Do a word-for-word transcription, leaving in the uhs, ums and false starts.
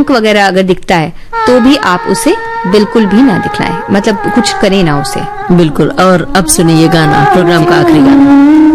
अंक वगैरह अगर दिखता है तो भी आप उसे बिल्कुल भी ना दिखलाएं, मतलब कुछ करें ना उसे। बिल्कुल। और अब सुनिए गाना, प्रोग्राम का आखिरी गाना।